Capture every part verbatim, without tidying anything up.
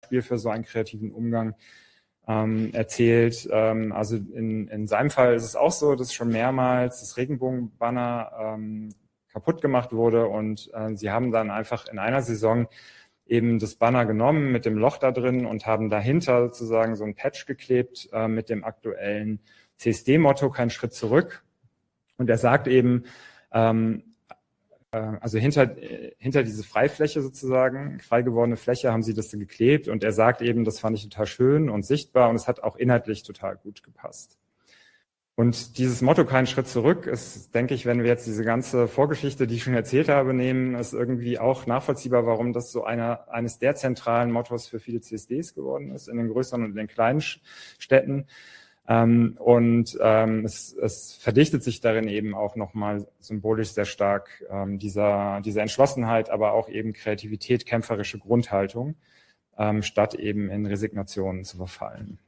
Beispiel für so einen kreativen Umgang ähm, erzählt. Ähm, also in, in seinem Fall ist es auch so, dass schon mehrmals das Regenbogenbanner ähm, kaputt gemacht wurde und äh, sie haben dann einfach in einer Saison eben das Banner genommen mit dem Loch da drin und haben dahinter sozusagen so ein Patch geklebt äh, mit dem aktuellen C S D-Motto, kein Schritt zurück. Und er sagt eben, ähm, also hinter, hinter diese Freifläche sozusagen, frei gewordene Fläche, haben sie das dann geklebt und er sagt eben, das fand ich total schön und sichtbar und es hat auch inhaltlich total gut gepasst. Und dieses Motto, kein Schritt zurück, ist, denke ich, wenn wir jetzt diese ganze Vorgeschichte, die ich schon erzählt habe, nehmen, ist irgendwie auch nachvollziehbar, warum das so einer, eines der zentralen Mottos für viele C S Ds geworden ist, in den größeren und in den kleinen Städten. Ähm, und ähm, es, es verdichtet sich darin eben auch nochmal symbolisch sehr stark ähm, dieser, diese Entschlossenheit, aber auch eben Kreativität, kämpferische Grundhaltung, ähm, statt eben in Resignationen zu verfallen.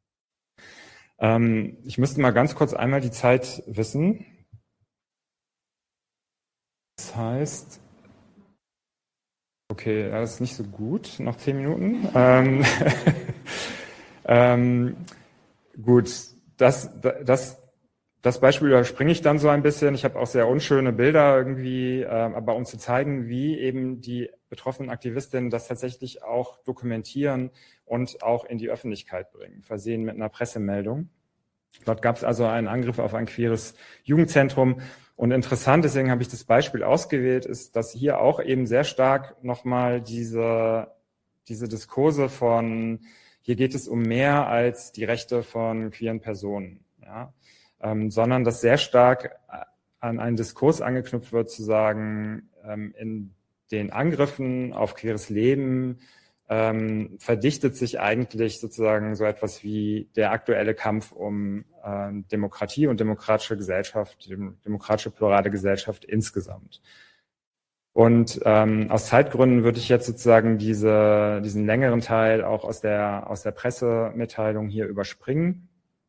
Ähm, ich müsste mal ganz kurz einmal die Zeit wissen. Das heißt, okay, das ist nicht so gut, noch zehn Minuten. Ähm, ähm, Gut, das, das, das Beispiel überspringe ich dann so ein bisschen. Ich habe auch sehr unschöne Bilder irgendwie, äh, aber um zu zeigen, wie eben die betroffenen Aktivistinnen das tatsächlich auch dokumentieren und auch in die Öffentlichkeit bringen, versehen mit einer Pressemeldung. Dort gab es also einen Angriff auf ein queeres Jugendzentrum. Und interessant, deswegen habe ich das Beispiel ausgewählt, ist, dass hier auch eben sehr stark nochmal diese, diese Diskurse von hier geht es um mehr als die Rechte von queeren Personen, ja, ähm, sondern dass sehr stark an einen Diskurs angeknüpft wird, zu sagen, ähm, in den Angriffen auf queeres Leben ähm, verdichtet sich eigentlich sozusagen so etwas wie der aktuelle Kampf um ähm, Demokratie und demokratische Gesellschaft, demokratische plurale Gesellschaft insgesamt. Und ähm, aus Zeitgründen würde ich jetzt sozusagen diese, diesen längeren Teil auch aus der, aus der Pressemitteilung hier überspringen.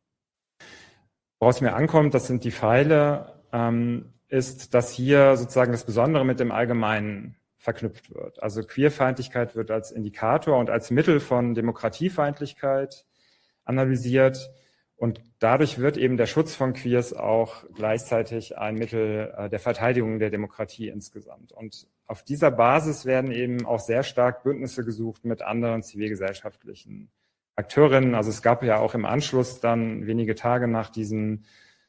Woraus mir ankommt, das sind die Pfeile, ähm, ist, dass hier sozusagen das Besondere mit dem Allgemeinen verknüpft wird. Also Queerfeindlichkeit wird als Indikator und als Mittel von Demokratiefeindlichkeit analysiert. Und dadurch wird eben der Schutz von Queers auch gleichzeitig ein Mittel äh, der Verteidigung der Demokratie insgesamt. Und auf dieser Basis werden eben auch sehr stark Bündnisse gesucht mit anderen zivilgesellschaftlichen Akteurinnen. Also es gab ja auch im Anschluss dann wenige Tage nach diesem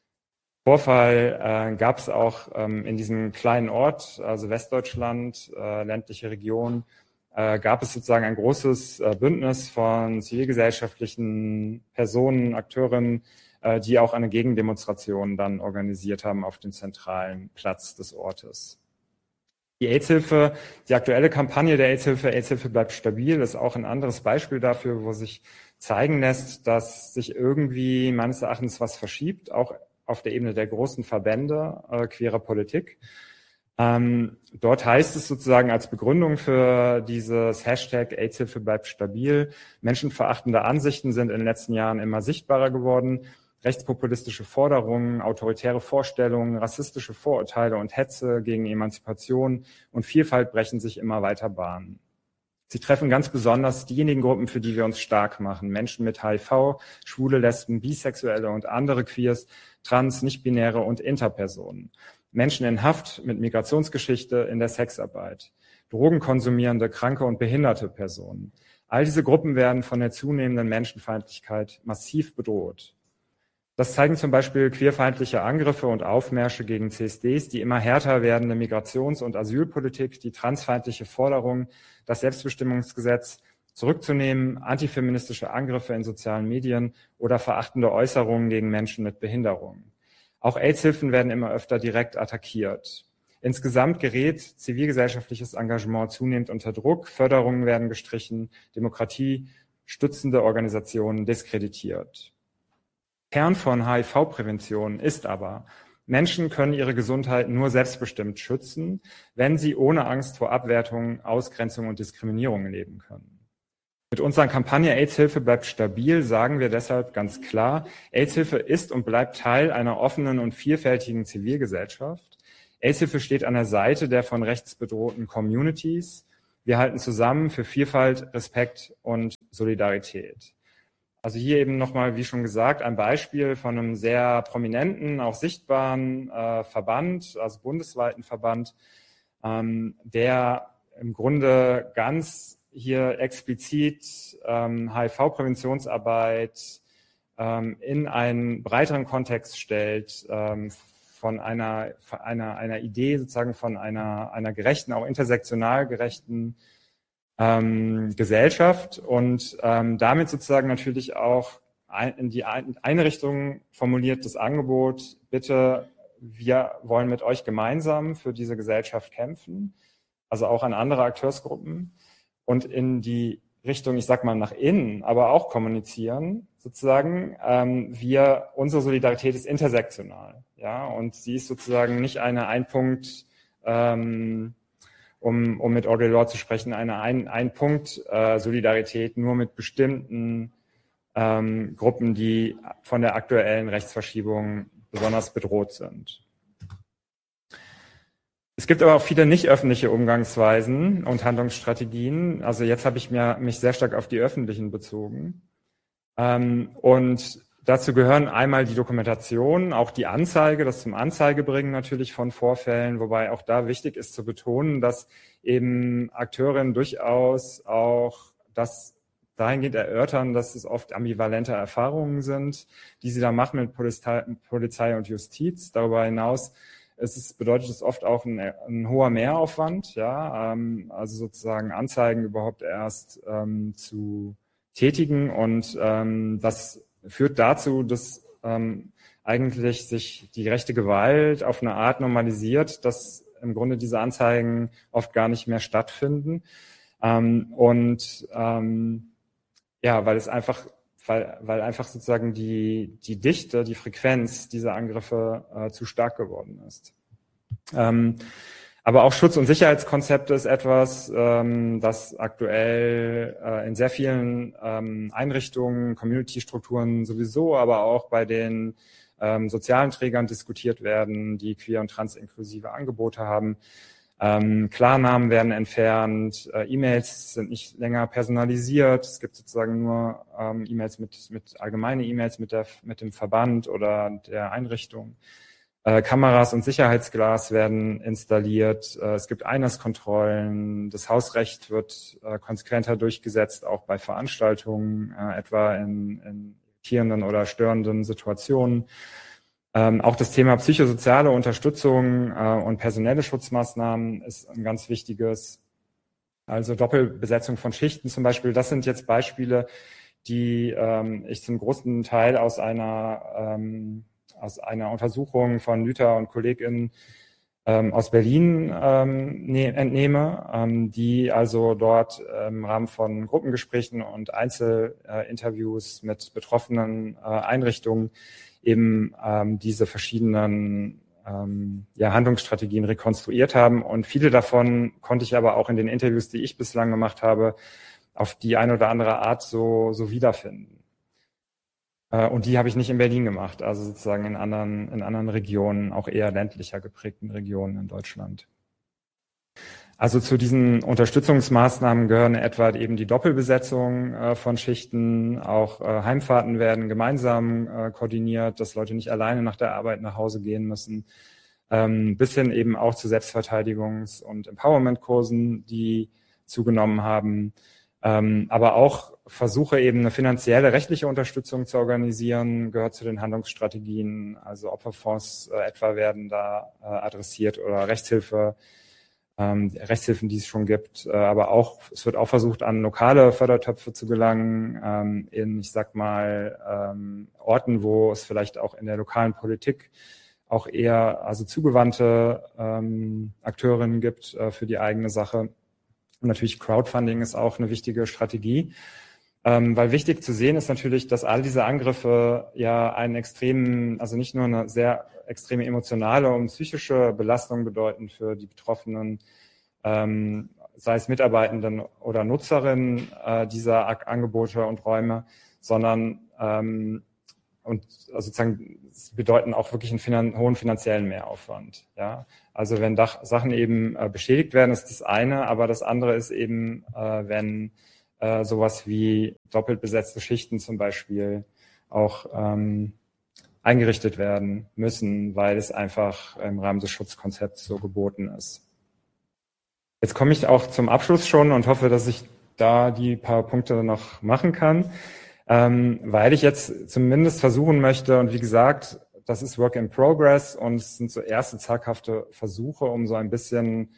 Vorfall äh, gab es auch ähm, in diesem kleinen Ort, also Westdeutschland, äh, ländliche Region, äh, gab es sozusagen ein großes äh, Bündnis von zivilgesellschaftlichen Personen, Akteurinnen, äh, die auch eine Gegendemonstration dann organisiert haben auf dem zentralen Platz des Ortes. Die AIDS-Hilfe, die aktuelle Kampagne der AIDS-Hilfe, AIDS-Hilfe bleibt stabil, ist auch ein anderes Beispiel dafür, wo sich zeigen lässt, dass sich irgendwie meines Erachtens was verschiebt, auch auf der Ebene der großen Verbände äh, queerer Politik. Ähm, dort heißt es sozusagen als Begründung für dieses Hashtag AIDS-Hilfe bleibt stabil, menschenverachtende Ansichten sind in den letzten Jahren immer sichtbarer geworden. Rechtspopulistische Forderungen, autoritäre Vorstellungen, rassistische Vorurteile und Hetze gegen Emanzipation und Vielfalt brechen sich immer weiter Bahn. Sie treffen ganz besonders diejenigen Gruppen, für die wir uns stark machen. Menschen mit H I V, Schwule, Lesben, Bisexuelle und andere Queers, Trans, Nichtbinäre und Interpersonen. Menschen in Haft mit Migrationsgeschichte in der Sexarbeit. Drogenkonsumierende, kranke und behinderte Personen. All diese Gruppen werden von der zunehmenden Menschenfeindlichkeit massiv bedroht. Das zeigen zum Beispiel queerfeindliche Angriffe und Aufmärsche gegen C S Ds, die immer härter werdende Migrations- und Asylpolitik, die transfeindliche Forderung, das Selbstbestimmungsgesetz zurückzunehmen, antifeministische Angriffe in sozialen Medien oder verachtende Äußerungen gegen Menschen mit Behinderungen. Auch AIDS-Hilfen werden immer öfter direkt attackiert. Insgesamt gerät zivilgesellschaftliches Engagement zunehmend unter Druck, Förderungen werden gestrichen, Demokratie stützende Organisationen diskreditiert. Kern von H I V-Prävention ist aber, Menschen können ihre Gesundheit nur selbstbestimmt schützen, wenn sie ohne Angst vor Abwertung, Ausgrenzung und Diskriminierung leben können. Mit unserer Kampagne AIDS-Hilfe bleibt stabil sagen wir deshalb ganz klar, AIDS-Hilfe ist und bleibt Teil einer offenen und vielfältigen Zivilgesellschaft. AIDS-Hilfe steht an der Seite der von rechts bedrohten Communities. wir halten zusammen für Vielfalt, Respekt und Solidarität. Also hier eben nochmal, wie schon gesagt, ein Beispiel von einem sehr prominenten, auch sichtbaren äh, Verband, also bundesweiten Verband, ähm, der im Grunde ganz hier explizit ähm, H I V-Präventionsarbeit ähm, in einen breiteren Kontext stellt, ähm, von einer, von einer, einer Idee sozusagen von einer, einer gerechten, auch intersektional gerechten ähm, Gesellschaft und ähm, damit sozusagen natürlich auch ein, in die ein, eine Richtung formuliert das Angebot, bitte, wir wollen mit euch gemeinsam für diese Gesellschaft kämpfen, also auch an andere Akteursgruppen und in die Richtung, ich sag mal, nach innen, aber auch kommunizieren, sozusagen, ähm, wir, unsere Solidarität ist intersektional, ja, und sie ist sozusagen nicht eine Einpunkt, ähm, um, um mit Audre Lorde zu sprechen, eine ein, ein Punkt äh, Solidarität nur mit bestimmten ähm, Gruppen, die von der aktuellen Rechtsverschiebung besonders bedroht sind. Es gibt aber auch viele nicht öffentliche Umgangsweisen und Handlungsstrategien. Also jetzt habe ich mir, mich sehr stark auf die öffentlichen bezogen. Ähm, und dazu gehören einmal die Dokumentation, auch die Anzeige, das zum Anzeigebringen natürlich von Vorfällen, wobei auch da wichtig ist zu betonen, dass eben Akteurinnen durchaus auch das dahingehend erörtern, dass es oft ambivalente Erfahrungen sind, die sie da machen mit Polizei, Polizei und Justiz. Darüber hinaus Es ist, bedeutet es oft auch ein, ein hoher Mehraufwand, ja, ähm, also sozusagen Anzeigen überhaupt erst ähm, zu tätigen und ähm, das führt dazu, dass ähm, eigentlich sich die rechte Gewalt auf eine Art normalisiert, dass im Grunde diese Anzeigen oft gar nicht mehr stattfinden ähm, und ähm, ja, weil es einfach Weil, weil einfach sozusagen die, die Dichte, die Frequenz dieser Angriffe äh, zu stark geworden ist. Ähm, aber auch Schutz- und Sicherheitskonzepte ist etwas, ähm, das aktuell äh, in sehr vielen ähm, Einrichtungen, Community-Strukturen sowieso, aber auch bei den ähm, sozialen Trägern diskutiert werden, die queer- und transinklusive Angebote haben. Ähm, Klarnamen werden entfernt, äh, E-Mails sind nicht länger personalisiert, es gibt sozusagen nur ähm, E-Mails mit, mit allgemeine E-Mails mit, der, mit dem Verband oder der Einrichtung. Äh, Kameras und Sicherheitsglas werden installiert, äh, es gibt Einlasskontrollen, das Hausrecht wird äh, konsequenter durchgesetzt, auch bei Veranstaltungen, äh, etwa in, in irritierenden oder störenden Situationen. Ähm, auch das Thema psychosoziale Unterstützung äh, und personelle Schutzmaßnahmen ist ein ganz wichtiges. Also Doppelbesetzung von Schichten zum Beispiel, das sind jetzt Beispiele, die ähm, ich zum großen Teil aus einer, ähm, aus einer Untersuchung von Lüther und KollegInnen ähm, aus Berlin ähm, ne, entnehme, ähm, die also dort im Rahmen von Gruppengesprächen und Einzelinterviews mit betroffenen äh, Einrichtungen eben ähm, diese verschiedenen ähm, ja, Handlungsstrategien rekonstruiert haben. Und viele davon konnte ich aber auch in den Interviews, die ich bislang gemacht habe, auf die eine oder andere Art so, so wiederfinden. Äh, und die habe ich nicht in Berlin gemacht, also sozusagen in anderen, in anderen Regionen, auch eher ländlicher geprägten Regionen in Deutschland. Also zu diesen Unterstützungsmaßnahmen gehören etwa eben die Doppelbesetzung äh, von Schichten, auch äh, Heimfahrten werden gemeinsam äh, koordiniert, dass Leute nicht alleine nach der Arbeit nach Hause gehen müssen, ähm, bis hin eben auch zu Selbstverteidigungs- und Empowerment-Kursen, die zugenommen haben, ähm, aber auch Versuche eben eine finanzielle, rechtliche Unterstützung zu organisieren, gehört zu den Handlungsstrategien, also Opferfonds äh, etwa werden da äh, adressiert oder Rechtshilfe, Ähm, Rechtshilfen, die es schon gibt, äh, aber auch, es wird auch versucht, an lokale Fördertöpfe zu gelangen, ähm, in, ich sag mal, ähm, Orten, wo es vielleicht auch in der lokalen Politik auch eher, also zugewandte ähm, Akteurinnen gibt äh, für die eigene Sache. Und natürlich Crowdfunding ist auch eine wichtige Strategie, ähm, weil wichtig zu sehen ist natürlich, dass all diese Angriffe ja einen extremen, also nicht nur eine sehr extreme emotionale und psychische Belastung bedeuten für die Betroffenen, ähm, sei es Mitarbeitenden oder Nutzerinnen äh, dieser Angebote und Räume, sondern ähm, und sozusagen bedeuten auch wirklich einen finan- hohen finanziellen Mehraufwand. Ja, also wenn Dach- Sachen eben äh, beschädigt werden, ist das eine, aber das andere ist eben, äh, wenn äh, sowas wie doppelt besetzte Schichten zum Beispiel auch ähm, eingerichtet werden müssen, weil es einfach im Rahmen des Schutzkonzepts so geboten ist. Jetzt komme ich auch zum Abschluss schon und hoffe, dass ich da die paar Punkte noch machen kann, ähm, weil ich jetzt zumindest versuchen möchte, und wie gesagt, das ist Work in Progress und es sind so erste zaghafte Versuche, um so ein bisschen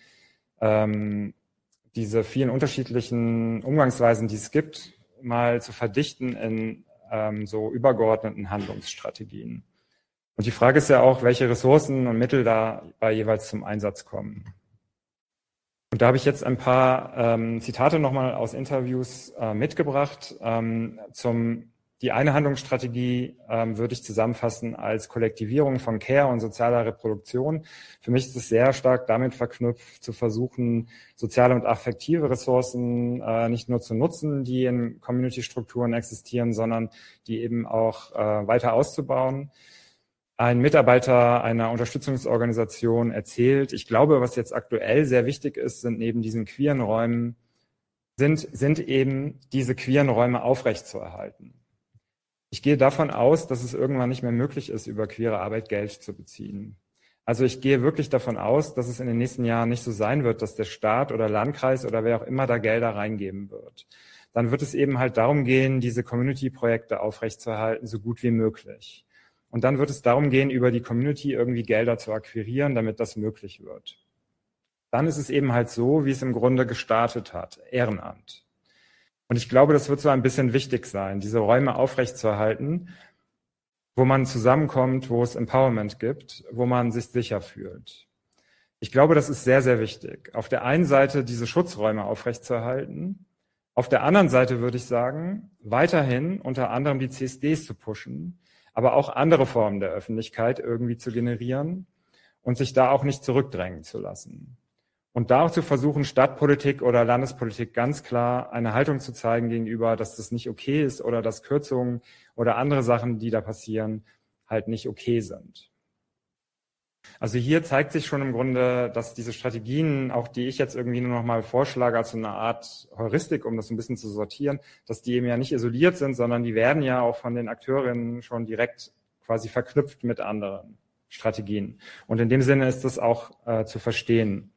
ähm, diese vielen unterschiedlichen Umgangsweisen, die es gibt, mal zu verdichten in ähm, so übergeordneten Handlungsstrategien. Und die Frage ist ja auch, welche Ressourcen und Mittel dabei jeweils zum Einsatz kommen. Und da habe ich jetzt ein paar ähm, Zitate nochmal aus Interviews äh, mitgebracht. Ähm, zum, die eine Handlungsstrategie ähm, würde ich zusammenfassen als Kollektivierung von Care und sozialer Reproduktion. Für mich ist es sehr stark damit verknüpft, zu versuchen, soziale und affektive Ressourcen äh, nicht nur zu nutzen, die in Community-Strukturen existieren, sondern die eben auch äh, weiter auszubauen. Ein Mitarbeiter einer Unterstützungsorganisation erzählt, ich glaube, was jetzt aktuell sehr wichtig ist, sind neben diesen queeren Räumen, sind, sind eben diese queeren Räume aufrechtzuerhalten. Ich gehe davon aus, dass es irgendwann nicht mehr möglich ist, über queere Arbeit Geld zu beziehen. Also ich gehe wirklich davon aus, dass es in den nächsten Jahren nicht so sein wird, dass der Staat oder Landkreis oder wer auch immer da Gelder reingeben wird. Dann wird es eben halt darum gehen, diese Community-Projekte aufrechtzuerhalten, so gut wie möglich. Und dann wird es darum gehen, über die Community irgendwie Gelder zu akquirieren, damit das möglich wird. Dann ist es eben halt so, wie es im Grunde gestartet hat, Ehrenamt. Und ich glaube, das wird so ein bisschen wichtig sein, diese Räume aufrechtzuerhalten, wo man zusammenkommt, wo es Empowerment gibt, wo man sich sicher fühlt. Ich glaube, das ist sehr, sehr wichtig. Auf der einen Seite diese Schutzräume aufrechtzuerhalten, auf der anderen Seite würde ich sagen, weiterhin unter anderem die C S Ds zu pushen, aber auch andere Formen der Öffentlichkeit irgendwie zu generieren und sich da auch nicht zurückdrängen zu lassen. Und da auch zu versuchen, Stadtpolitik oder Landespolitik ganz klar eine Haltung zu zeigen gegenüber, dass das nicht okay ist oder dass Kürzungen oder andere Sachen, die da passieren, halt nicht okay sind. Also hier zeigt sich schon im Grunde, dass diese Strategien, auch die ich jetzt irgendwie nur noch mal vorschlage als so eine Art Heuristik, um das ein bisschen zu sortieren, dass die eben ja nicht isoliert sind, sondern die werden ja auch von den Akteurinnen schon direkt quasi verknüpft mit anderen Strategien. Und in dem Sinne ist das auch äh, zu verstehen.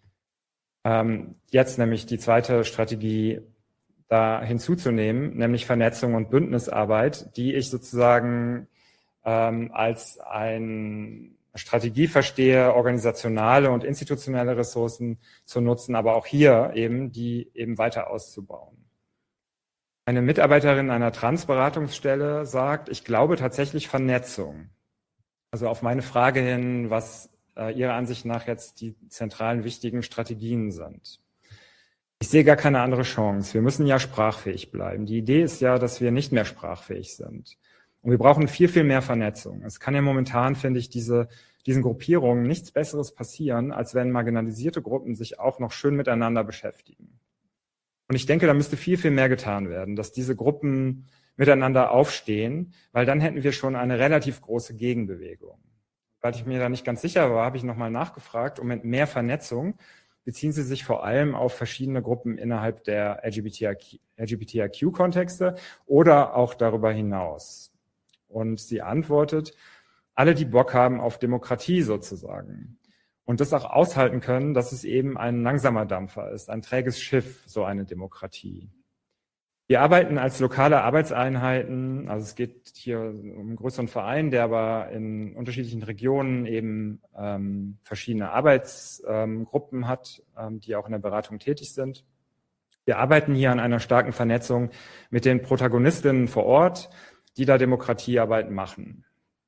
Ähm, jetzt nämlich die zweite Strategie da hinzuzunehmen, nämlich Vernetzung und Bündnisarbeit, die ich sozusagen ähm, als ein Strategie verstehe, organisationale und institutionelle Ressourcen zu nutzen, aber auch hier eben die eben weiter auszubauen. Eine Mitarbeiterin einer Transberatungsstelle sagt, ich glaube tatsächlich Vernetzung. Also auf meine Frage hin, was äh, ihrer Ansicht nach jetzt die zentralen wichtigen Strategien sind. Ich sehe gar keine andere Chance. Wir müssen ja sprachfähig bleiben. Die Idee ist ja, dass wir nicht mehr sprachfähig sind. Und wir brauchen viel, viel mehr Vernetzung. Es kann ja momentan, finde ich, diese, diesen Gruppierungen nichts Besseres passieren, als wenn marginalisierte Gruppen sich auch noch schön miteinander beschäftigen. Und ich denke, da müsste viel, viel mehr getan werden, dass diese Gruppen miteinander aufstehen, weil dann hätten wir schon eine relativ große Gegenbewegung. Weil ich mir da nicht ganz sicher war, habe ich nochmal nachgefragt, um mit mehr Vernetzung beziehen Sie sich vor allem auf verschiedene Gruppen innerhalb der L G B T I Q-Kontexte oder auch darüber hinaus? Und sie antwortet, alle, die Bock haben auf Demokratie sozusagen und das auch aushalten können, dass es eben ein langsamer Dampfer ist, ein träges Schiff, so eine Demokratie. Wir arbeiten als lokale Arbeitseinheiten, also es geht hier um einen größeren Verein, der aber in unterschiedlichen Regionen eben ähm, verschiedene Arbeitsgruppen ähm, hat, ähm, die auch in der Beratung tätig sind. Wir arbeiten hier an einer starken Vernetzung mit den Protagonistinnen vor Ort, die da Demokratiearbeit machen.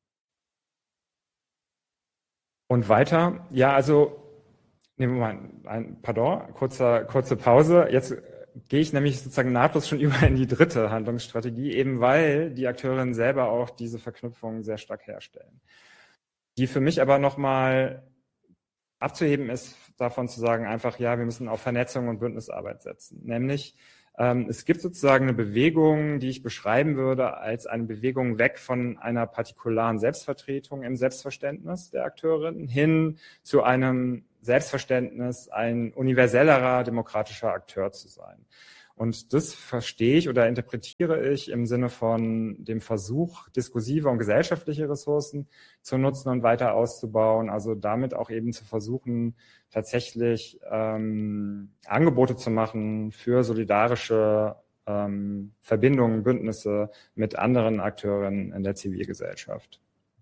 Und weiter, ja, also, nehmen wir mal ein, pardon, kurzer, kurze Pause. Jetzt gehe ich nämlich sozusagen nahtlos schon über in die dritte Handlungsstrategie, eben weil die Akteurinnen selber auch diese Verknüpfungen sehr stark herstellen. Die für mich aber nochmal abzuheben ist, davon zu sagen, einfach, ja, wir müssen auf Vernetzung und Bündnisarbeit setzen. Nämlich Ähm, es gibt sozusagen eine Bewegung, die ich beschreiben würde als eine Bewegung weg von einer partikularen Selbstvertretung im Selbstverständnis der Akteurinnen hin zu einem Selbstverständnis, ein universellerer demokratischer Akteur zu sein. Und das verstehe ich oder interpretiere ich im Sinne von dem Versuch, diskursive und gesellschaftliche Ressourcen zu nutzen und weiter auszubauen. Also damit auch eben zu versuchen, tatsächlich ähm, Angebote zu machen für solidarische ähm, Verbindungen, Bündnisse mit anderen Akteuren in der Zivilgesellschaft.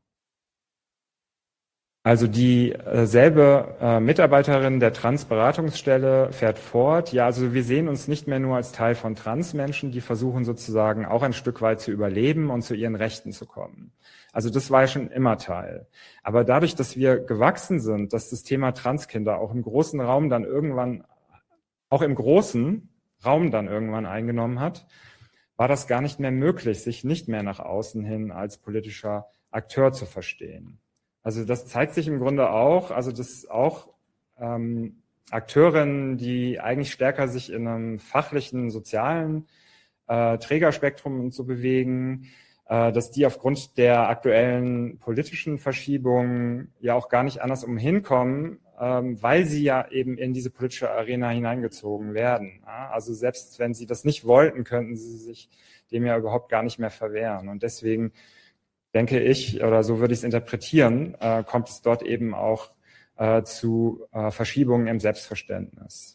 Also dieselbe äh, Mitarbeiterin der Trans-Beratungsstelle fährt fort. Ja, also wir sehen uns nicht mehr nur als Teil von Transmenschen, die versuchen sozusagen auch ein Stück weit zu überleben und zu ihren Rechten zu kommen. Also das war ja schon immer Teil. Aber dadurch, dass wir gewachsen sind, dass das Thema Transkinder auch im großen Raum dann irgendwann, auch im großen Raum dann irgendwann eingenommen hat, war das gar nicht mehr möglich, sich nicht mehr nach außen hin als politischer Akteur zu verstehen. Also das zeigt sich im Grunde auch, also dass auch ähm, Akteurinnen, die eigentlich stärker sich in einem fachlichen, sozialen äh, Trägerspektrum so bewegen, äh, dass die aufgrund der aktuellen politischen Verschiebungen ja auch gar nicht anders umhinkommen, ähm, weil sie ja eben in diese politische Arena hineingezogen werden. Ja? Also selbst wenn sie das nicht wollten, könnten sie sich dem ja überhaupt gar nicht mehr verwehren. Und deswegen denke ich, oder so würde ich es interpretieren, äh, kommt es dort eben auch äh, zu äh, Verschiebungen im Selbstverständnis.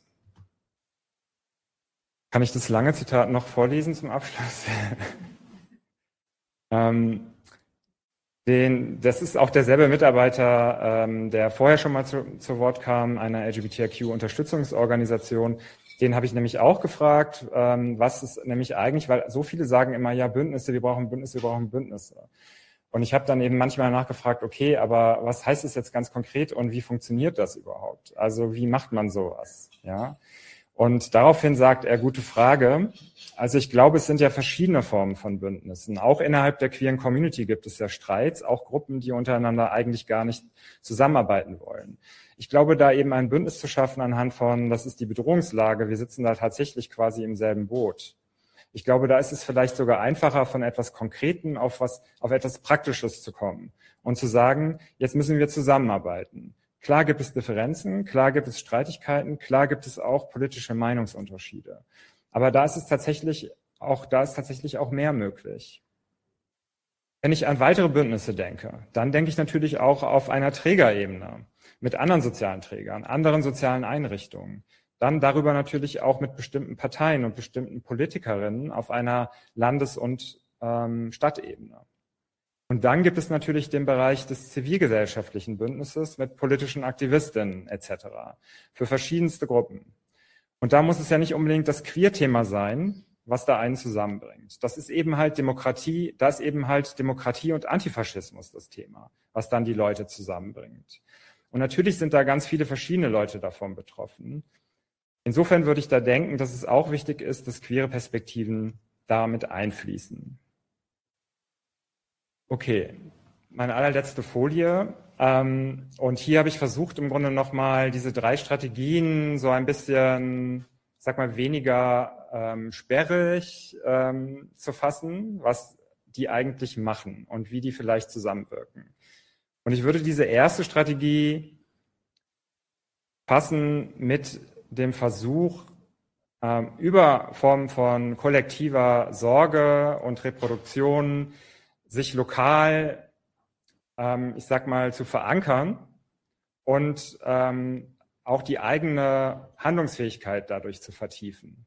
Kann ich das lange Zitat noch vorlesen zum Abschluss? ähm, den, das ist auch derselbe Mitarbeiter, ähm, der vorher schon mal zu, zu Wort kam, einer L G B T I Q-Unterstützungsorganisation. Den habe ich nämlich auch gefragt, ähm, was ist nämlich eigentlich, weil so viele sagen immer, ja, Bündnisse, wir brauchen Bündnisse, wir brauchen Bündnisse. Und ich habe dann eben manchmal nachgefragt, okay, aber was heißt es jetzt ganz konkret und wie funktioniert das überhaupt? Also wie macht man sowas? Ja. Und daraufhin sagt er, gute Frage. Also ich glaube, es sind ja verschiedene Formen von Bündnissen. Auch innerhalb der queeren Community gibt es ja Streits, auch Gruppen, die untereinander eigentlich gar nicht zusammenarbeiten wollen. Ich glaube, da eben ein Bündnis zu schaffen anhand von, das ist die Bedrohungslage, wir sitzen da tatsächlich quasi im selben Boot. Ich glaube, da ist es vielleicht sogar einfacher, von etwas Konkreten auf was, auf etwas Praktisches zu kommen und zu sagen, jetzt müssen wir zusammenarbeiten. Klar gibt es Differenzen, klar gibt es Streitigkeiten, klar gibt es auch politische Meinungsunterschiede. Aber da ist es tatsächlich auch, da ist tatsächlich auch mehr möglich. Wenn ich an weitere Bündnisse denke, dann denke ich natürlich auch auf einer Trägerebene mit anderen sozialen Trägern, anderen sozialen Einrichtungen. Dann darüber natürlich auch mit bestimmten Parteien und bestimmten Politikerinnen auf einer Landes- und ähm, Stadtebene. Und dann gibt es natürlich den Bereich des zivilgesellschaftlichen Bündnisses mit politischen Aktivistinnen et cetera für verschiedenste Gruppen. Und da muss es ja nicht unbedingt das Queer-Thema sein, was da einen zusammenbringt. Das ist eben halt Demokratie, da ist eben halt Demokratie und Antifaschismus das Thema, was dann die Leute zusammenbringt. Und natürlich sind da ganz viele verschiedene Leute davon betroffen. Insofern würde ich da denken, dass es auch wichtig ist, dass queere Perspektiven damit einfließen. Okay, meine allerletzte Folie. Ähm, und hier habe ich versucht, im Grunde nochmal diese drei Strategien so ein bisschen, sag mal, weniger ähm, sperrig ähm, zu fassen, was die eigentlich machen und wie die vielleicht zusammenwirken. Und ich würde diese erste Strategie fassen mit dem Versuch, ähm, über Formen von kollektiver Sorge und Reproduktion sich lokal, ähm, ich sag mal, zu verankern und ähm, auch die eigene Handlungsfähigkeit dadurch zu vertiefen.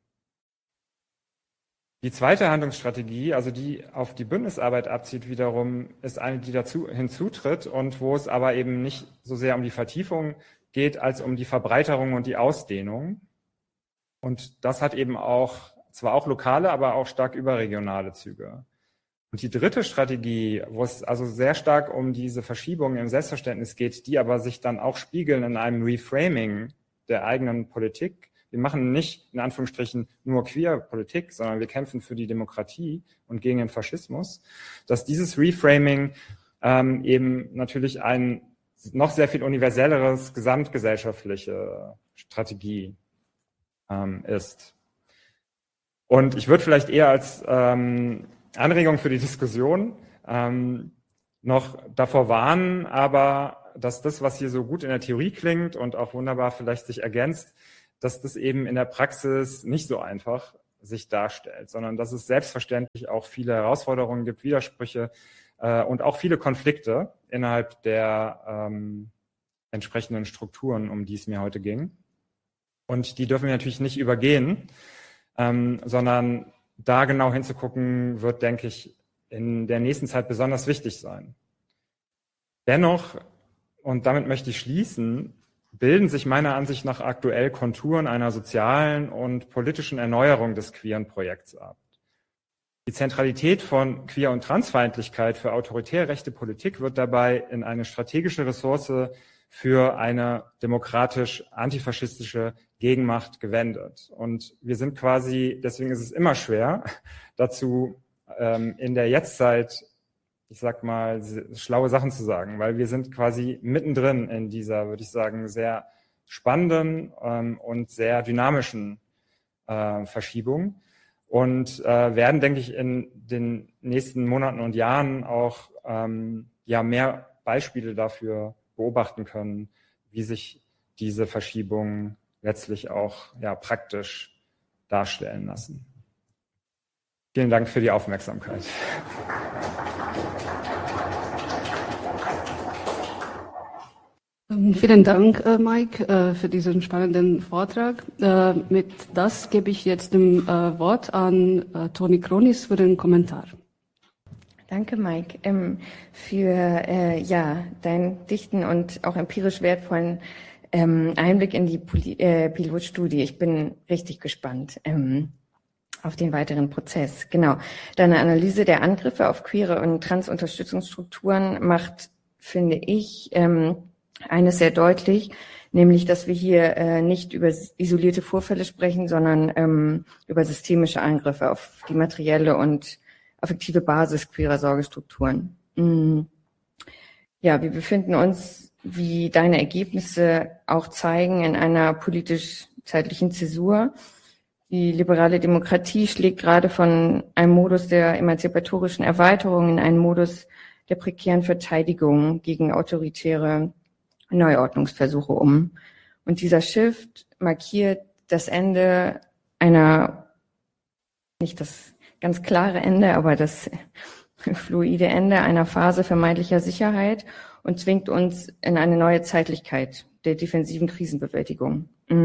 Die zweite Handlungsstrategie, also die auf die Bündnisarbeit abzielt wiederum, ist eine, die dazu hinzutritt und wo es aber eben nicht so sehr um die Vertiefung geht, als um die Verbreiterung und die Ausdehnung. Und das hat eben auch, zwar auch lokale, aber auch stark überregionale Züge. Und die dritte Strategie, wo es also sehr stark um diese Verschiebungen im Selbstverständnis geht, die aber sich dann auch spiegeln in einem Reframing der eigenen Politik. Wir machen nicht, in Anführungsstrichen, nur queer Politik, sondern wir kämpfen für die Demokratie und gegen den Faschismus, dass dieses Reframing ähm, eben natürlich ein noch sehr viel universelleres gesamtgesellschaftliche Strategie ähm, ist. Und ich würde vielleicht eher als ähm, Anregung für die Diskussion ähm, noch davor warnen, aber dass das, was hier so gut in der Theorie klingt und auch wunderbar vielleicht sich ergänzt, dass das eben in der Praxis nicht so einfach sich darstellt, sondern dass es selbstverständlich auch viele Herausforderungen gibt, Widersprüche äh, und auch viele Konflikte innerhalb der ähm, entsprechenden Strukturen, um die es mir heute ging. Und die dürfen wir natürlich nicht übergehen, ähm, sondern da genau hinzugucken, wird, denke ich, in der nächsten Zeit besonders wichtig sein. Dennoch, und damit möchte ich schließen, bilden sich meiner Ansicht nach aktuell Konturen einer sozialen und politischen Erneuerung des queeren Projekts ab. Die Zentralität von Queer- und Transfeindlichkeit für autoritär rechte Politik wird dabei in eine strategische Ressource für eine demokratisch-antifaschistische Gegenmacht gewendet. Und wir sind quasi, deswegen ist es immer schwer, dazu ähm, in der Jetztzeit, ich sag mal, schlaue Sachen zu sagen, weil wir sind quasi mittendrin in dieser, würde ich sagen, sehr spannenden ähm, und sehr dynamischen äh, Verschiebung und äh, werden, denke ich, in den nächsten Monaten und Jahren auch ähm, ja mehr Beispiele dafür beobachten können, wie sich diese Verschiebungen letztlich auch ja praktisch darstellen lassen. Vielen Dank für die Aufmerksamkeit. Vielen Dank, Mike, für diesen spannenden Vortrag. Mit das gebe ich jetzt dem Wort an Toni Kronis für den Kommentar. Danke, Mike, ähm, für äh, ja deinen dichten und auch empirisch wertvollen ähm, Einblick in die Poli- äh, Pilotstudie. Ich bin richtig gespannt ähm, auf den weiteren Prozess. Genau. Deine Analyse der Angriffe auf queere und Trans-Unterstützungsstrukturen macht, finde ich, ähm, eines sehr deutlich, nämlich, dass wir hier äh, nicht über isolierte Vorfälle sprechen, sondern ähm, über systemische Angriffe auf die materielle und affektive Basis queerer Sorgestrukturen. Mm. Ja, wir befinden uns, wie deine Ergebnisse auch zeigen, in einer politisch-zeitlichen Zäsur. Die liberale Demokratie schlägt gerade von einem Modus der emanzipatorischen Erweiterung in einen Modus der prekären Verteidigung gegen autoritäre Neuordnungsversuche um. Und dieser Shift markiert das Ende einer, nicht das ganz klare Ende, aber das fluide Ende einer Phase vermeintlicher Sicherheit und zwingt uns in eine neue Zeitlichkeit der defensiven Krisenbewältigung.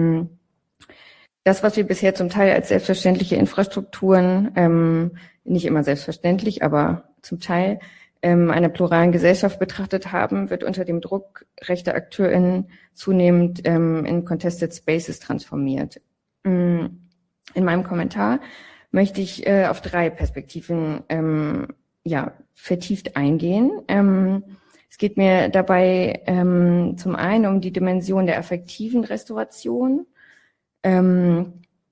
Das, was wir bisher zum Teil als selbstverständliche Infrastrukturen, ähm, nicht immer selbstverständlich, aber zum Teil ähm, einer pluralen Gesellschaft betrachtet haben, wird unter dem Druck rechter AkteurInnen zunehmend ähm, in Contested Spaces transformiert. In meinem Kommentar möchte ich äh, auf drei Perspektiven ähm, ja, vertieft eingehen. Ähm, es geht mir dabei ähm, zum einen um die Dimension der affektiven Restauration, ähm,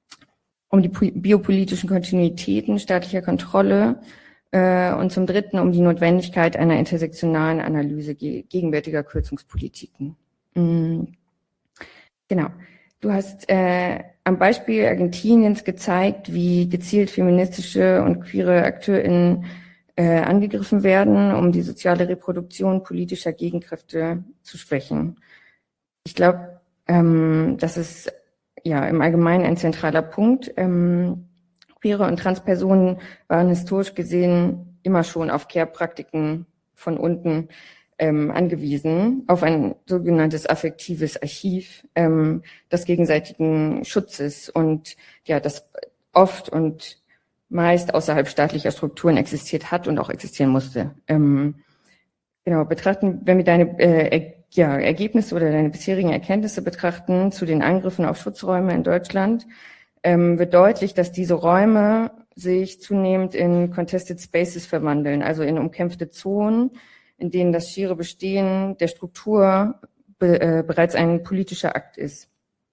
um die biopolitischen Kontinuitäten staatlicher Kontrolle äh, und zum dritten um die Notwendigkeit einer intersektionalen Analyse ge- gegenwärtiger Kürzungspolitiken. Mhm. Genau. Du hast äh, am Beispiel Argentiniens gezeigt, wie gezielt feministische und queere AkteurInnen äh, angegriffen werden, um die soziale Reproduktion politischer Gegenkräfte zu schwächen. Ich glaube, ähm, das ist ja im Allgemeinen ein zentraler Punkt. Ähm, queere und Transpersonen waren historisch gesehen immer schon auf Care-Praktiken von unten Ähm, angewiesen, auf ein sogenanntes affektives Archiv ähm, des gegenseitigen Schutzes und ja, das oft und meist außerhalb staatlicher Strukturen existiert hat und auch existieren musste. Ähm, genau, betrachten, wenn wir deine äh, er, ja, Ergebnisse oder deine bisherigen Erkenntnisse betrachten zu den Angriffen auf Schutzräume in Deutschland, ähm, wird deutlich, dass diese Räume sich zunehmend in Contested Spaces verwandeln, also in umkämpfte Zonen, in denen das schiere Bestehen der Struktur be, äh, bereits ein politischer Akt ist.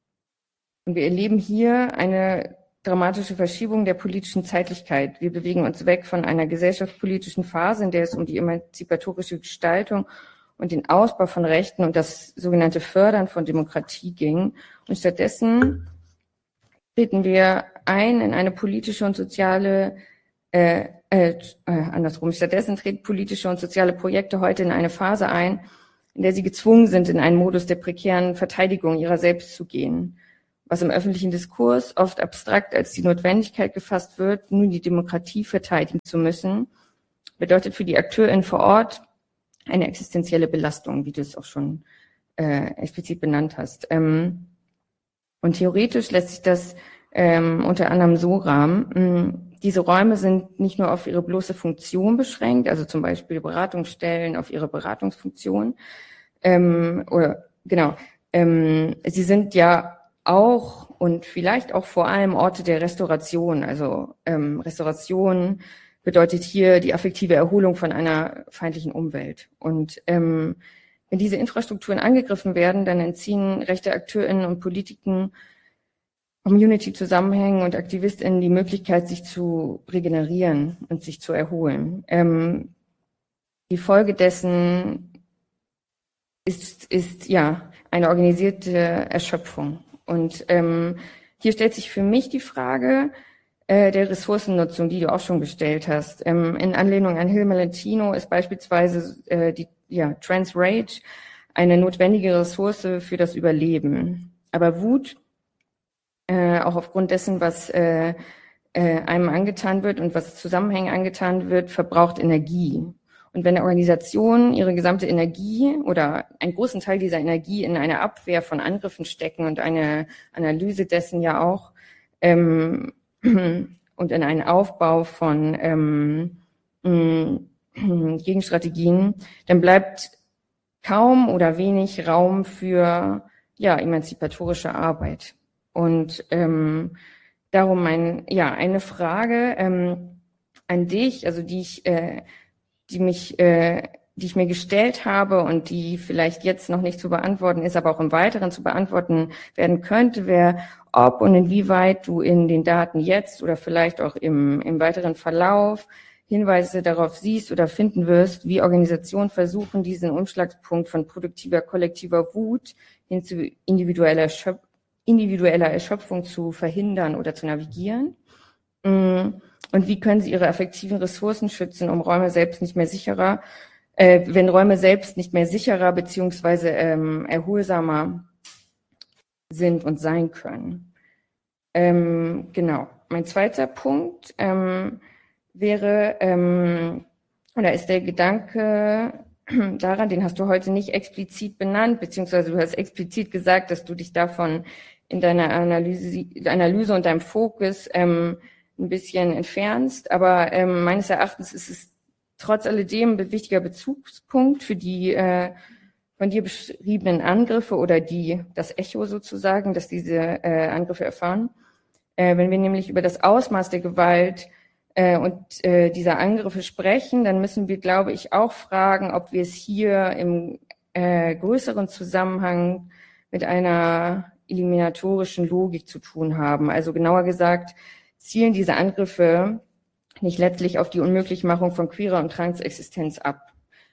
Und wir erleben hier eine dramatische Verschiebung der politischen Zeitlichkeit. Wir bewegen uns weg von einer gesellschaftspolitischen Phase, in der es um die emanzipatorische Gestaltung und den Ausbau von Rechten und das sogenannte Fördern von Demokratie ging. Und stattdessen treten wir ein in eine politische und soziale, äh, äh, äh, andersrum, stattdessen treten politische und soziale Projekte heute in eine Phase ein, in der sie gezwungen sind, in einen Modus der prekären Verteidigung ihrer selbst zu gehen, was im öffentlichen Diskurs oft abstrakt als die Notwendigkeit gefasst wird, nun die Demokratie verteidigen zu müssen, bedeutet für die AkteurInnen vor Ort eine existenzielle Belastung, wie du es auch schon äh, explizit benannt hast. Ähm, und theoretisch lässt sich das ähm, unter anderem so rahmen. Diese Räume sind nicht nur auf ihre bloße Funktion beschränkt, also zum Beispiel Beratungsstellen auf ihre Beratungsfunktion, ähm, oder genau, ähm, sie sind ja auch und vielleicht auch vor allem Orte der Restauration. Also ähm, Restauration bedeutet hier die affektive Erholung von einer feindlichen Umwelt. Und ähm, wenn diese Infrastrukturen angegriffen werden, dann entziehen rechte AkteurInnen und Politiken Community-Zusammenhängen und AktivistInnen die Möglichkeit, sich zu regenerieren und sich zu erholen. Ähm, die Folge dessen ist, ist ja eine organisierte Erschöpfung. Und ähm, hier stellt sich für mich die Frage äh, der Ressourcennutzung, die du auch schon gestellt hast. Ähm, in Anlehnung an Hill Malentino ist beispielsweise äh, die ja, Trans Rage eine notwendige Ressource für das Überleben. Aber Wut, äh, auch aufgrund dessen, was äh, äh, einem angetan wird und was Zusammenhängen angetan wird, verbraucht Energie. Und wenn eine Organisation ihre gesamte Energie oder einen großen Teil dieser Energie in eine Abwehr von Angriffen stecken und eine Analyse dessen ja auch ähm, und in einen Aufbau von ähm, Gegenstrategien, dann bleibt kaum oder wenig Raum für ja emanzipatorische Arbeit. Und ähm, darum mein ja eine Frage ähm, an dich, also die ich äh, die mich, äh, die ich mir gestellt habe und die vielleicht jetzt noch nicht zu beantworten ist, aber auch im Weiteren zu beantworten werden könnte, wäre, ob und inwieweit du in den Daten jetzt oder vielleicht auch im, im weiteren Verlauf Hinweise darauf siehst oder finden wirst, wie Organisationen versuchen, diesen Umschlagspunkt von produktiver, kollektiver Wut hin zu individueller, Schöp- individueller Erschöpfung zu verhindern oder zu navigieren. Und wie können sie ihre affektiven Ressourcen schützen, um Räume selbst nicht mehr sicherer, äh, wenn Räume selbst nicht mehr sicherer beziehungsweise ähm, erholsamer sind und sein können. Ähm, genau. Mein zweiter Punkt ähm, wäre, ähm, oder ist der Gedanke daran, den hast du heute nicht explizit benannt, beziehungsweise du hast explizit gesagt, dass du dich davon in deiner Analyse, Analyse und deinem Fokus ähm, ein bisschen entfernst, aber ähm, meines Erachtens ist es trotz alledem ein wichtiger Bezugspunkt für die äh, von dir beschriebenen Angriffe oder die das Echo sozusagen, dass diese äh, Angriffe erfahren. Äh, wenn wir nämlich über das Ausmaß der Gewalt äh, und äh, dieser Angriffe sprechen, dann müssen wir, glaube ich, auch fragen, ob wir es hier im äh, größeren Zusammenhang mit einer eliminatorischen Logik zu tun haben. Also genauer gesagt, zielen diese Angriffe nicht letztlich auf die Unmöglichmachung von queerer und Transexistenz ab.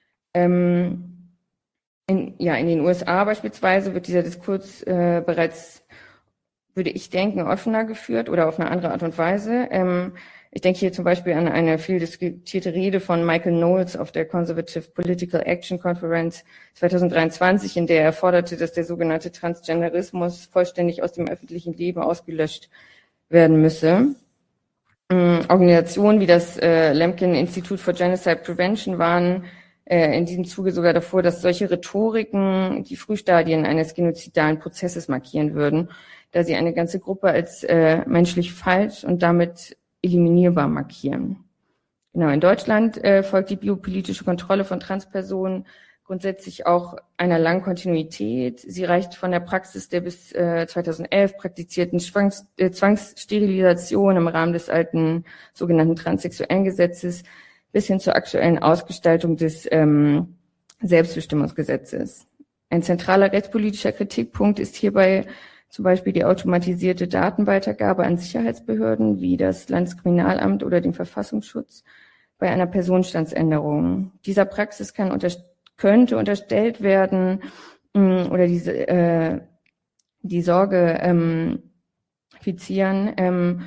Ähm, in, ja, in den U S A beispielsweise wird dieser Diskurs äh, bereits, würde ich denken, offener geführt oder auf eine andere Art und Weise. Ähm, ich denke hier zum Beispiel an eine viel diskutierte Rede von Michael Knowles auf der Conservative Political Action Conference zwanzig dreiundzwanzig, in der er forderte, dass der sogenannte Transgenderismus vollständig aus dem öffentlichen Leben ausgelöscht werden müsse. Ähm, Organisationen wie das äh, Lemkin Institute for Genocide Prevention waren äh, in diesem Zuge sogar davor, dass solche Rhetoriken die Frühstadien eines genozidalen Prozesses markieren würden, da sie eine ganze Gruppe als äh, menschlich falsch und damit eliminierbar markieren. Genau, in Deutschland äh, folgt die biopolitische Kontrolle von Transpersonen grundsätzlich auch einer langen Kontinuität. Sie reicht von der Praxis der bis äh, zweitausendelf praktizierten Zwangs, äh, Zwangssterilisation im Rahmen des alten sogenannten transsexuellen Gesetzes bis hin zur aktuellen Ausgestaltung des ähm, Selbstbestimmungsgesetzes. Ein zentraler rechtspolitischer Kritikpunkt ist hierbei zum Beispiel die automatisierte Datenweitergabe an Sicherheitsbehörden wie das Landeskriminalamt oder den Verfassungsschutz bei einer Personenstandsänderung. Dieser Praxis kann unter könnte unterstellt werden mh, oder diese äh, die Sorge ähm, fixieren, ähm,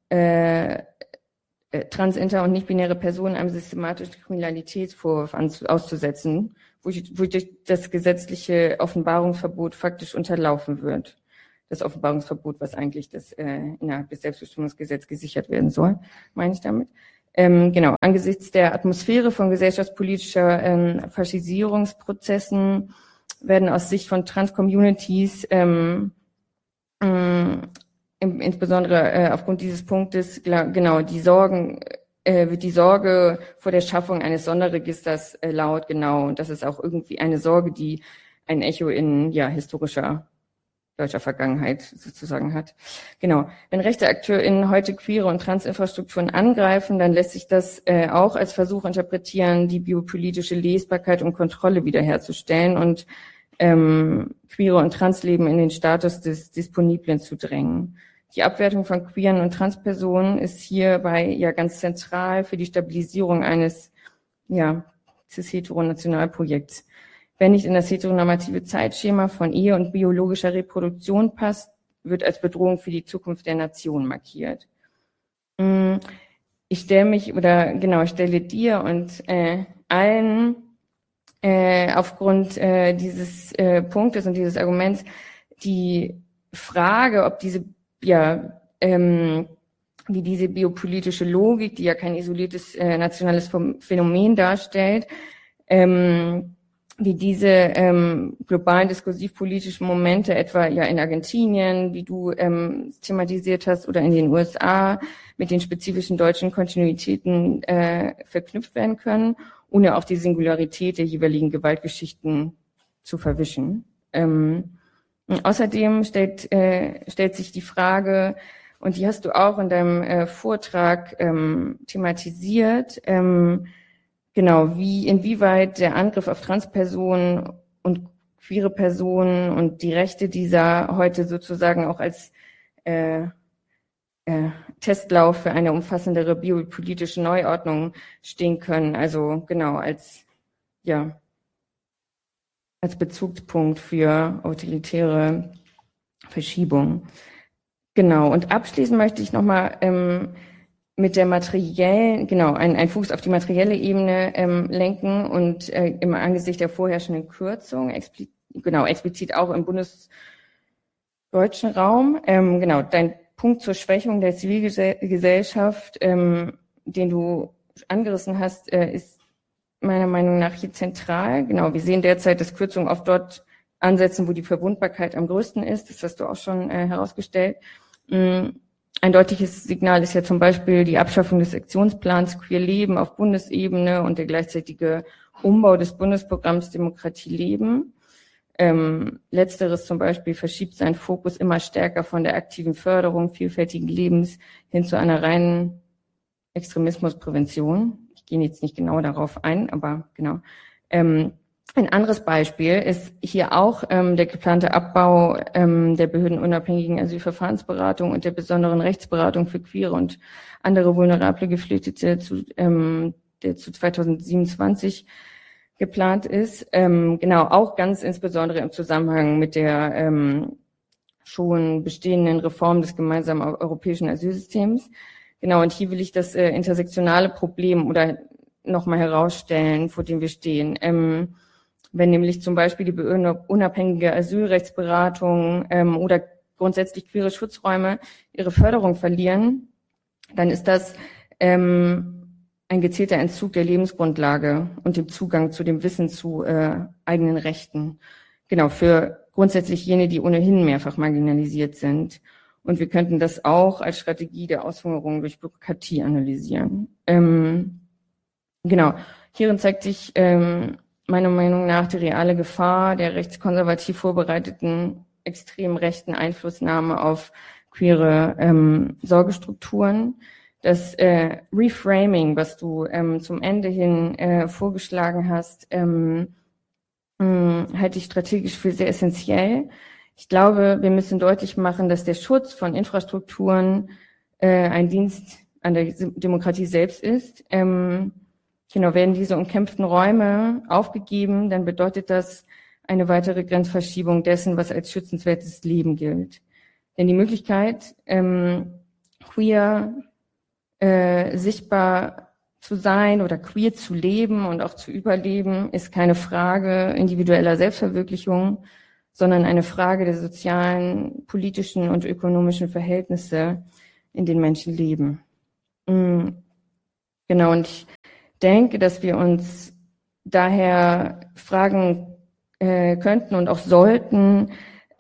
äh, trans-, inter- und nicht-binäre Personen einem systematischen Kriminalitätsvorwurf auszusetzen, wodurch das gesetzliche Offenbarungsverbot faktisch unterlaufen wird. Das Offenbarungsverbot, was eigentlich das äh, innerhalb des Selbstbestimmungsgesetzes gesichert werden soll, meine ich damit. Ähm, genau, angesichts der Atmosphäre von gesellschaftspolitischer ähm, Faschisierungsprozessen werden aus Sicht von Trans-Communities ähm, ähm, insbesondere äh, aufgrund dieses Punktes genau die Sorgen äh, wird die Sorge vor der Schaffung eines Sonderregisters äh, laut, genau, und das ist auch irgendwie eine Sorge, die ein Echo in ja historischer deutscher Vergangenheit sozusagen hat. Genau. Wenn rechte AkteurInnen heute queere und Transinfrastrukturen angreifen, dann lässt sich das äh, auch als Versuch interpretieren, die biopolitische Lesbarkeit und Kontrolle wiederherzustellen und ähm, queere und Transleben in den Status des Disponiblen zu drängen. Die Abwertung von queeren und Transpersonen ist hierbei ja ganz zentral für die Stabilisierung eines ja cis-heteronationalprojekts. Wenn nicht in das heteronormative Zeitschema von Ehe und biologischer Reproduktion passt, wird als Bedrohung für die Zukunft der Nation markiert. Ich stelle mich, oder genau, ich stelle dir und äh, allen äh, aufgrund äh, dieses äh, Punktes und dieses Arguments die Frage, ob diese, ja, ähm, wie diese biopolitische Logik, die ja kein isoliertes äh, nationales Phänomen darstellt, ähm, wie diese ähm, globalen diskursivpolitischen Momente, etwa ja in Argentinien, wie du ähm, thematisiert hast, oder in den U S A, mit den spezifischen deutschen Kontinuitäten äh, verknüpft werden können, ohne auch die Singularität der jeweiligen Gewaltgeschichten zu verwischen. Ähm, außerdem stellt, äh, stellt sich die Frage, und die hast du auch in deinem äh, Vortrag ähm, thematisiert, ähm, genau, wie, inwieweit der Angriff auf Transpersonen und queere Personen und die Rechte dieser heute sozusagen auch als äh, äh, Testlauf für eine umfassendere biopolitische Neuordnung stehen können. Also genau, als, ja, als Bezugspunkt für autoritäre Verschiebung. Genau, und abschließend möchte ich nochmal ähm, mit der materiellen, genau, ein, ein Fuß auf die materielle Ebene ähm, lenken und äh, im Angesicht der vorherrschenden Kürzung, explizit, genau, explizit auch im bundesdeutschen Raum. Ähm, genau, dein Punkt zur Schwächung der Zivilgesellschaft, ähm, den du angerissen hast, äh, ist meiner Meinung nach hier zentral. Genau, wir sehen derzeit, dass Kürzungen oft dort ansetzen, wo die Verwundbarkeit am größten ist. Das hast du auch schon äh, herausgestellt. Mm. Ein deutliches Signal ist ja zum Beispiel die Abschaffung des Aktionsplans Queer Leben auf Bundesebene und der gleichzeitige Umbau des Bundesprogramms Demokratie Leben. Ähm, letzteres zum Beispiel verschiebt seinen Fokus immer stärker von der aktiven Förderung vielfältigen Lebens hin zu einer reinen Extremismusprävention. Ich gehe jetzt nicht genau darauf ein, aber genau. Ähm, Ein anderes Beispiel ist hier auch ähm, der geplante Abbau ähm, der behördenunabhängigen Asylverfahrensberatung und der besonderen Rechtsberatung für queere und andere vulnerable Geflüchtete, zu, ähm, der zu zweitausendsiebenundzwanzig geplant ist. Ähm, genau, auch ganz insbesondere im Zusammenhang mit der ähm, schon bestehenden Reform des gemeinsamen europäischen Asylsystems. Genau, und hier will ich das äh, intersektionale Problem oder nochmal herausstellen, vor dem wir stehen. Ähm, Wenn nämlich zum Beispiel die unabhängige Asylrechtsberatung ähm, oder grundsätzlich queere Schutzräume ihre Förderung verlieren, dann ist das ähm, ein gezielter Entzug der Lebensgrundlage und dem Zugang zu dem Wissen zu äh, eigenen Rechten. Genau, für grundsätzlich jene, die ohnehin mehrfach marginalisiert sind. Und wir könnten das auch als Strategie der Aushungerung durch Bürokratie analysieren. Ähm, genau, hierin zeigt sich ähm, meiner Meinung nach die reale Gefahr der rechtskonservativ vorbereiteten extrem rechten Einflussnahme auf queere ähm, Sorgestrukturen. Das äh, Reframing, was du ähm, zum Ende hin äh, vorgeschlagen hast, ähm, mh, halte ich strategisch für sehr essentiell. Ich glaube, wir müssen deutlich machen, dass der Schutz von Infrastrukturen äh, ein Dienst an der Demokratie selbst ist. Ähm, Genau, werden diese umkämpften Räume aufgegeben, dann bedeutet das eine weitere Grenzverschiebung dessen, was als schützenswertes Leben gilt. Denn die Möglichkeit, ähm, queer äh, sichtbar zu sein oder queer zu leben und auch zu überleben, ist keine Frage individueller Selbstverwirklichung, sondern eine Frage der sozialen, politischen und ökonomischen Verhältnisse, in denen Menschen leben. Mhm. Genau, und ich denke, dass wir uns daher fragen äh, könnten und auch sollten,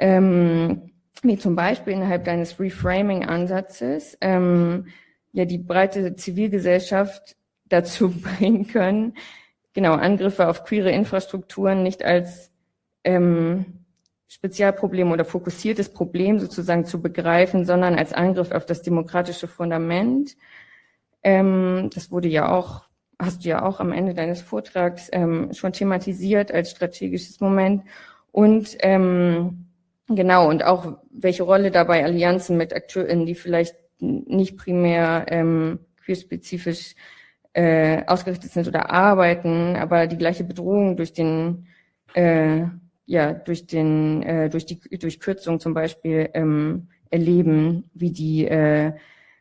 ähm, wie zum Beispiel innerhalb deines Reframing-Ansatzes, ähm, ja die breite Zivilgesellschaft dazu bringen können, genau, Angriffe auf queere Infrastrukturen nicht als ähm, Spezialproblem oder fokussiertes Problem sozusagen zu begreifen, sondern als Angriff auf das demokratische Fundament. Ähm, das wurde ja auch, hast du ja auch am Ende deines Vortrags ähm, schon thematisiert als strategisches Moment. Und ähm, genau, und auch welche Rolle dabei Allianzen mit AkteurInnen, die vielleicht nicht primär ähm, queerspezifisch äh, ausgerichtet sind oder arbeiten, aber die gleiche Bedrohung durch den äh, ja durch den äh, durch die durch Kürzung zum Beispiel ähm, erleben, wie die äh,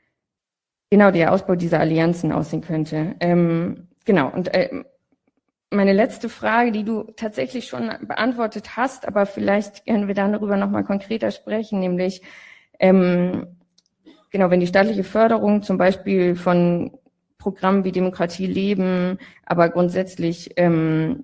genau der Ausbau dieser Allianzen aussehen könnte. Ähm, genau, und äh, meine letzte Frage, die du tatsächlich schon beantwortet hast, aber vielleicht können wir dann darüber nochmal konkreter sprechen, nämlich ähm, genau, wenn die staatliche Förderung zum Beispiel von Programmen wie Demokratie leben, aber grundsätzlich ähm,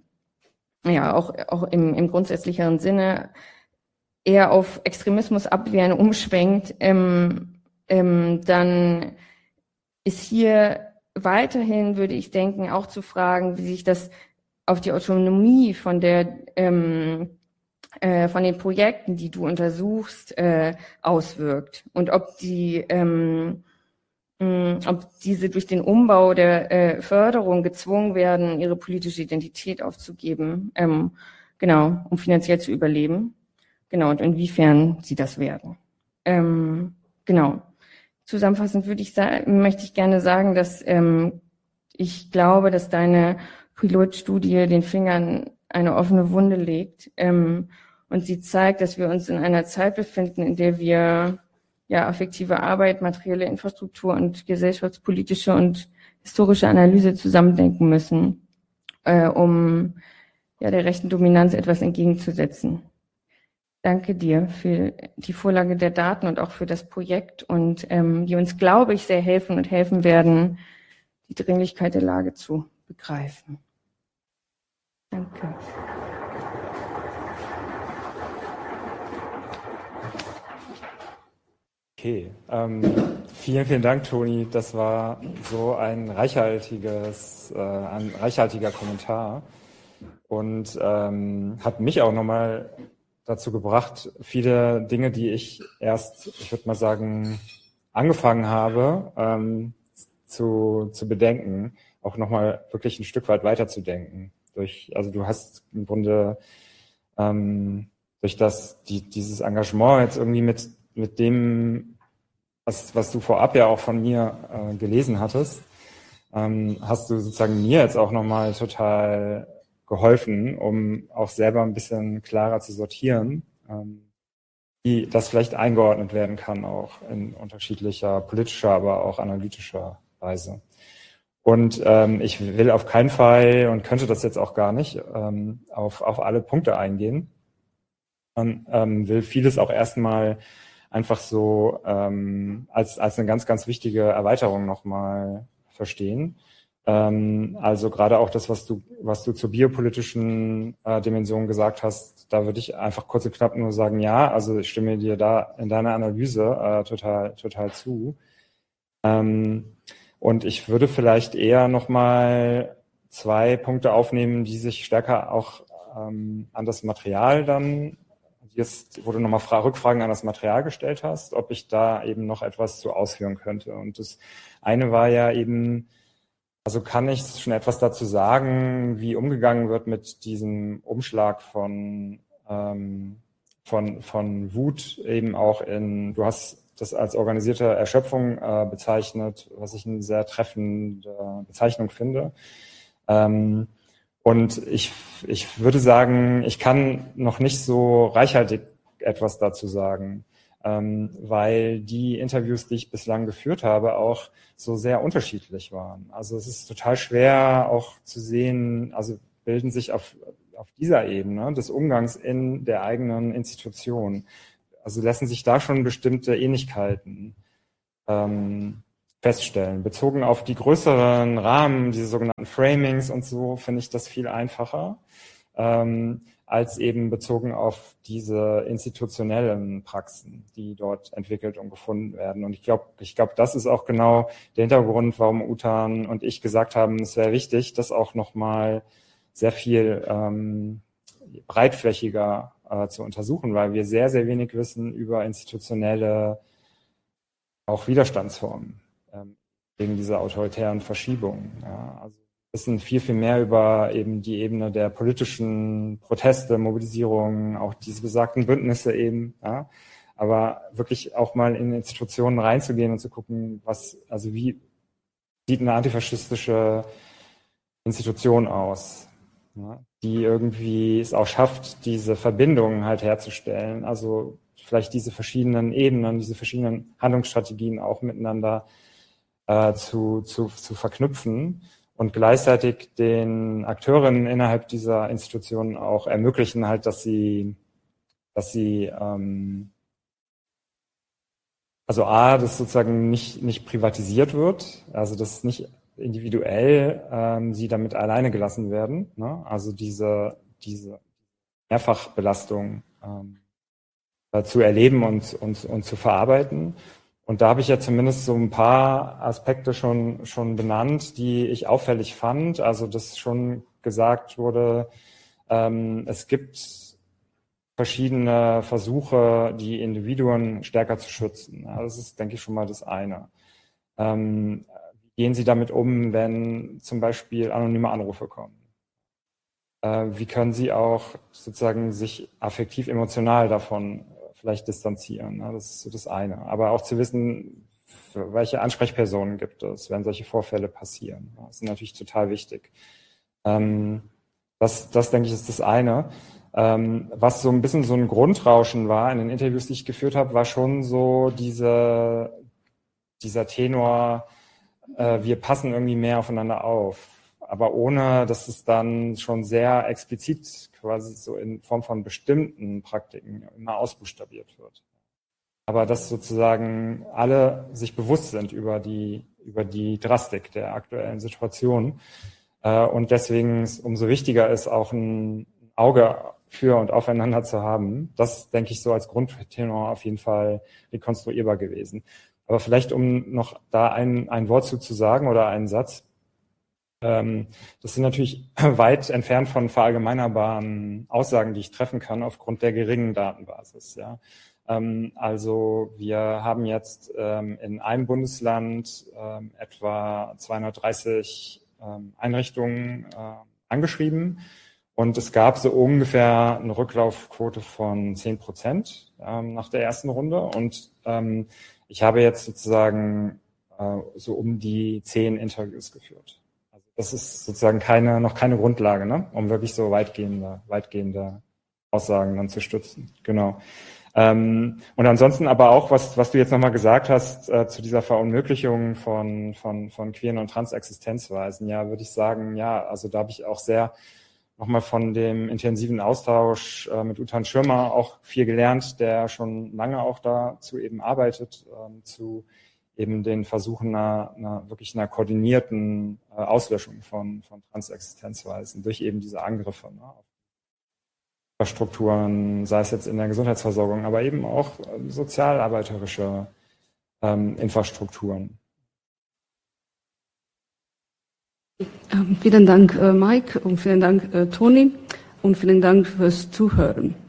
ja auch auch im, im grundsätzlicheren Sinne eher auf Extremismus abwehren umschwenkt, ähm, ähm, dann ist hier weiterhin, würde ich denken, auch zu fragen, wie sich das auf die Autonomie von der ähm, äh, von den Projekten, die du untersuchst, äh, auswirkt und ob die ähm, mh, ob diese durch den Umbau der äh, Förderung gezwungen werden, ihre politische Identität aufzugeben, ähm, genau, um finanziell zu überleben, genau, und inwiefern sie das werden. Ähm, genau. Zusammenfassend würde ich sagen, möchte ich gerne sagen, dass ähm, ich glaube, dass deine Pilotstudie den Finger an eine offene Wunde legt ähm, und sie zeigt, dass wir uns in einer Zeit befinden, in der wir ja affektive Arbeit, materielle Infrastruktur und gesellschaftspolitische und historische Analyse zusammendenken müssen, äh, um ja der rechten Dominanz etwas entgegenzusetzen. Danke dir für die Vorlage der Daten und auch für das Projekt und ähm, die uns, glaube ich, sehr helfen und helfen werden, die Dringlichkeit der Lage zu begreifen. Danke. Okay, ähm, vielen, vielen Dank, Toni. Das war so ein reichhaltiges, äh, ein reichhaltiger Kommentar und ähm, hat mich auch nochmal dazu gebracht, viele Dinge, die ich erst, ich würde mal sagen, angefangen habe, ähm, zu, zu bedenken, auch nochmal wirklich ein Stück weit weiterzudenken. Durch, also du hast im Grunde ähm, durch das, die, dieses Engagement jetzt irgendwie mit, mit dem, was, was du vorab ja auch von mir äh, gelesen hattest, ähm, hast du sozusagen mir jetzt auch nochmal total geholfen, um auch selber ein bisschen klarer zu sortieren, ähm, wie das vielleicht eingeordnet werden kann, auch in unterschiedlicher politischer, aber auch analytischer Weise. Und ähm, ich will auf keinen Fall und könnte das jetzt auch gar nicht ähm, auf, auf alle Punkte eingehen. Man ähm, will vieles auch erstmal einfach so ähm, als, als eine ganz, ganz wichtige Erweiterung nochmal verstehen. Ähm, also gerade auch das, was du, was du zur biopolitischen äh, Dimension gesagt hast, da würde ich einfach kurz und knapp nur sagen, ja, also ich stimme dir da in deiner Analyse äh, total, total zu. Ähm, und ich würde vielleicht eher nochmal zwei Punkte aufnehmen, die sich stärker auch ähm, an das Material dann, jetzt, wo du nochmal Rückfragen an das Material gestellt hast, ob ich da eben noch etwas zu ausführen könnte. Und das eine war ja eben, also kann ich schon etwas dazu sagen, wie umgegangen wird mit diesem Umschlag von, ähm, von, von Wut eben auch in, du hast das als organisierte Erschöpfung äh, bezeichnet, was ich eine sehr treffende Bezeichnung finde. Ähm, und ich, ich würde sagen, ich kann noch nicht so reichhaltig etwas dazu sagen. ähm, weil die Interviews, die ich bislang geführt habe, auch so sehr unterschiedlich waren. Also es ist total schwer auch zu sehen, also bilden sich auf, auf dieser Ebene des Umgangs in der eigenen Institution. Also lassen sich da schon bestimmte Ähnlichkeiten ähm, feststellen. Bezogen auf die größeren Rahmen, diese sogenannten Framings und so, finde ich das viel einfacher, ähm, als eben bezogen auf diese institutionellen Praxen, die dort entwickelt und gefunden werden. Und ich glaube, ich glaube, das ist auch genau der Hintergrund, warum Utan und ich gesagt haben, es wäre wichtig, das auch nochmal sehr viel ähm, breitflächiger äh, zu untersuchen, weil wir sehr, sehr wenig wissen über institutionelle auch Widerstandsformen ähm, gegen diese autoritären Verschiebungen. Ja, also wir wissen viel, viel mehr über eben die Ebene der politischen Proteste, Mobilisierung, auch diese besagten Bündnisse eben. Ja, aber wirklich auch mal in Institutionen reinzugehen und zu gucken, was, also wie sieht eine antifaschistische Institution aus, ja, die irgendwie es auch schafft, diese Verbindungen halt herzustellen, also vielleicht diese verschiedenen Ebenen, diese verschiedenen Handlungsstrategien auch miteinander äh, zu, zu, zu verknüpfen und gleichzeitig den Akteurinnen innerhalb dieser Institutionen auch ermöglichen halt, dass sie, dass sie ähm, also A, dass sozusagen nicht, nicht privatisiert wird, also dass nicht individuell ähm, sie damit alleine gelassen werden, ne? Also diese, diese Mehrfachbelastung ähm, äh, zu erleben und, und, und zu verarbeiten. Und da habe ich ja zumindest so ein paar Aspekte schon, schon benannt, die ich auffällig fand. Also dass schon gesagt wurde, ähm, es gibt verschiedene Versuche, die Individuen stärker zu schützen. Ja, das ist, denke ich, schon mal das eine. Ähm, Gehen Sie damit um, wenn zum Beispiel anonyme Anrufe kommen? Äh, wie können Sie auch sozusagen sich affektiv, emotional davon vielleicht distanzieren? Ne? Das ist so das eine. Aber auch zu wissen, welche Ansprechpersonen gibt es, wenn solche Vorfälle passieren. Das ist natürlich total wichtig. Ähm, das, das, denke ich, ist das eine. Ähm, was so ein bisschen so ein Grundrauschen war in den Interviews, die ich geführt habe, war schon so diese, dieser Tenor, wir passen irgendwie mehr aufeinander auf, aber ohne, dass es dann schon sehr explizit quasi so in Form von bestimmten Praktiken immer ausbuchstabiert wird. Aber dass sozusagen alle sich bewusst sind über die, über die Drastik der aktuellen Situation und deswegen es umso wichtiger ist, auch ein Auge für und aufeinander zu haben. Das, denke ich, so als Grundtenor auf jeden Fall rekonstruierbar gewesen. Aber vielleicht, um noch da ein, ein Wort zu, zu sagen oder einen Satz. Ähm, das sind natürlich weit entfernt von verallgemeinerbaren Aussagen, die ich treffen kann aufgrund der geringen Datenbasis. Ja. Ähm, also wir haben jetzt ähm, in einem Bundesland ähm, etwa zweihundertdreißig ähm, Einrichtungen äh, angeschrieben und es gab so ungefähr eine Rücklaufquote von zehn Prozent ähm, nach der ersten Runde und ähm, ich habe jetzt sozusagen äh, so um die zehn Interviews geführt. Also das ist sozusagen keine, noch keine Grundlage, ne, um wirklich so weitgehende, weitgehende Aussagen dann zu stützen. Genau. Ähm, und ansonsten aber auch, was, was du jetzt nochmal gesagt hast äh, zu dieser Verunmöglichung von, von, von queeren und Transexistenzweisen, ja, würde ich sagen, ja, also da habe ich auch sehr nochmal von dem intensiven Austausch äh, mit Utan Schirmer auch viel gelernt, der schon lange auch dazu eben arbeitet, ähm, zu eben den Versuchen einer, einer wirklich einer koordinierten äh, Auslöschung von, von Transexistenzweisen durch eben diese Angriffe, ne, auf Infrastrukturen, sei es jetzt in der Gesundheitsversorgung, aber eben auch äh, sozialarbeiterische ähm, Infrastrukturen. Ähm, vielen Dank, äh, Mike, und vielen Dank, äh, Toni, und vielen Dank fürs Zuhören.